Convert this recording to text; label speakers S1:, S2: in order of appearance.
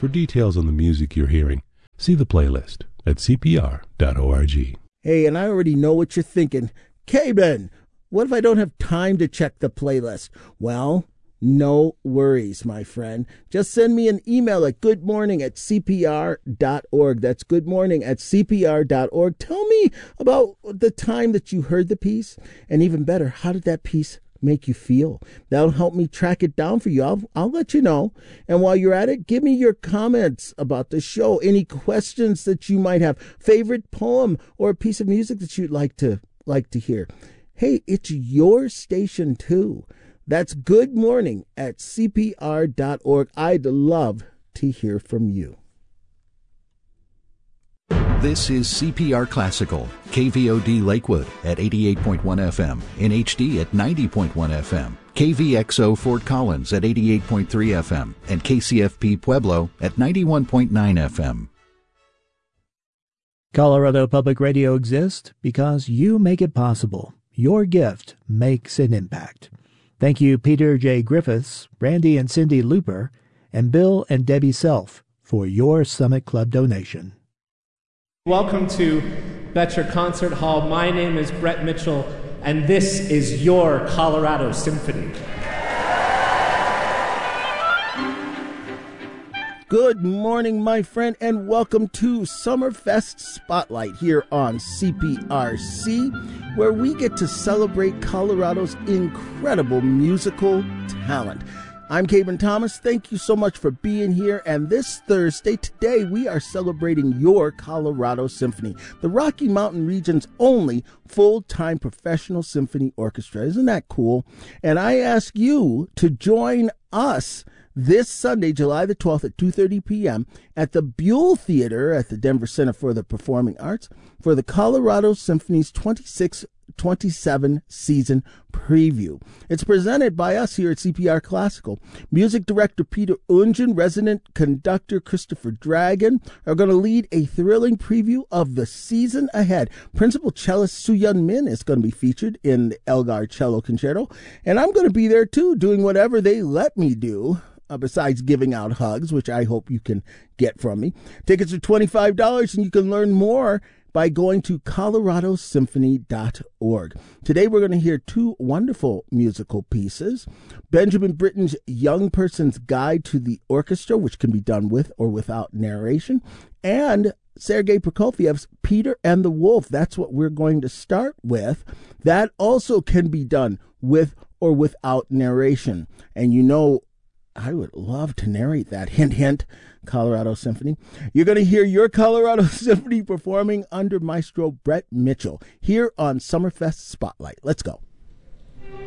S1: For details on the music you're hearing, see the playlist at cpr.org.
S2: Hey, and I already know what you're thinking. K-Ben, what if I don't have time to check the playlist? Well, no worries, my friend. Just send me an email at goodmorning@cpr.org. That's goodmorning@cpr.org. Tell me about the time that you heard the piece, and even better, how did that piece make you feel? That'll help me track it down for you. I'll let you know. And while you're at it, give me your comments about the show, any questions that you might have, favorite poem or a piece of music that you'd like to hear. Hey, it's your station too. That's goodmorning@cpr.org. I'd love to hear from you.
S3: This is CPR Classical, KVOD Lakewood at 88.1 FM, NHD at 90.1 FM, KVXO Fort Collins at 88.3 FM, and KCFP Pueblo at 91.9 FM.
S4: Colorado Public Radio exists because you make it possible. Your gift makes an impact. Thank you, Peter J. Griffiths, Randy and Cindy Looper, and Bill and Debbie Self for your Summit Club donation.
S5: Welcome to Betcher Concert Hall. My name is Brett Mitchell, and this is your Colorado Symphony.
S2: Good morning, my friend, and welcome to Summerfest Spotlight here on CPRC, where we get to celebrate Colorado's incredible musical talent. I'm Caben Thomas. Thank you so much for being here. And this Thursday, today, we are celebrating your Colorado Symphony, the Rocky Mountain region's only full-time professional symphony orchestra. Isn't that cool? And I ask you to join us this Sunday, July the 12th at 2:30 p.m. at the Buell Theater at the Denver Center for the Performing Arts for the Colorado Symphony's 26-27 season preview. It's presented by us here at CPR Classical. Music director Peter Ungen, resident conductor Christopher Dragon are going to lead a thrilling preview of the season ahead. Principal cellist Soo-Yun Min is going to be featured in the Elgar Cello Concerto, and I'm going to be there too, doing whatever they let me do. Besides giving out hugs, which I hope you can get from me. Tickets are $25, and you can learn more by going to coloradosymphony.org. Today we're going to hear two wonderful musical pieces. Benjamin Britten's Young Person's Guide to the Orchestra, which can be done with or without narration, and Sergei Prokofiev's Peter and the Wolf. That's what we're going to start with. That also can be done with or without narration. And you know, I would love to narrate that. Hint, hint, Colorado Symphony. You're going to hear your Colorado Symphony performing under Maestro Brett Mitchell here on Summerfest Spotlight. Let's go.